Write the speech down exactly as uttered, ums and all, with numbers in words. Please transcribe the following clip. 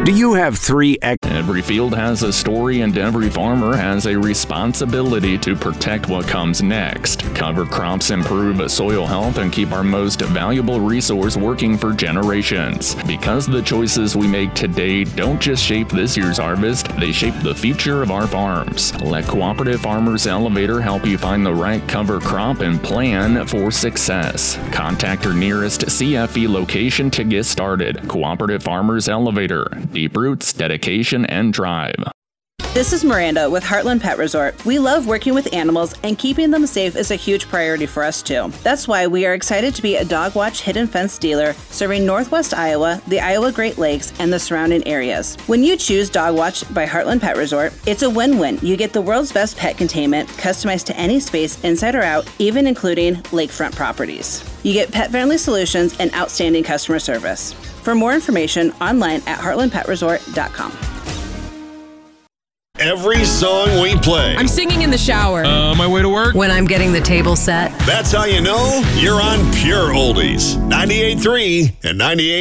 Do you have three X? Every field has a story, and every farmer has a responsibility to protect what comes next. Cover crops improve soil health and keep our most valuable resource working for generations. Because the choices we make today don't just shape this year's harvest, they shape the future of our farms. Let Cooperative Farmers Elevator help you find the right cover crop and plan for success. Contact your nearest C F E location to get started. Cooperative Farmers Elevator. Deep roots, dedication, and drive. This is Miranda with Heartland Pet Resort. We love working with animals, and keeping them safe is a huge priority for us too. That's why we are excited to be a Dog Watch Hidden Fence dealer serving Northwest Iowa, the Iowa Great Lakes, and the surrounding areas. When you choose Dog Watch by Heartland Pet Resort, it's a win-win. You get the world's best pet containment, customized to any space inside or out, even including lakefront properties. You get pet-friendly solutions and outstanding customer service. For more information, online at heartland pet resort dot com. Every song we play. I'm singing in the shower. Uh, my way to work. When I'm getting the table set. That's how you know you're on Pure Oldies. ninety-eight point three and ninety-eight